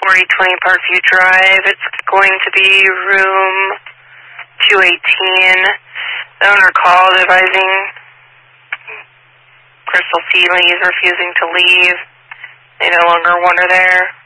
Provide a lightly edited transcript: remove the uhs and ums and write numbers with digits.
4020 Parkview Drive. It's going to be room 218. The owner called advising Crystal Seeley is refusing to leave. They no longer want her there.